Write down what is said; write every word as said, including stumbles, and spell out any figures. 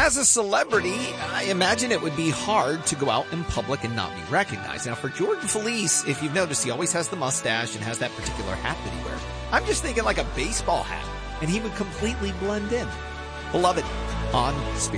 as a celebrity, I imagine it would be hard to go out in public and not be recognized. Now, for Jordan Felice, if you've noticed, he always has the mustache and has that particular hat that he wears. I'm just thinking like a baseball hat, and he would completely blend in. Beloved, on Spirit.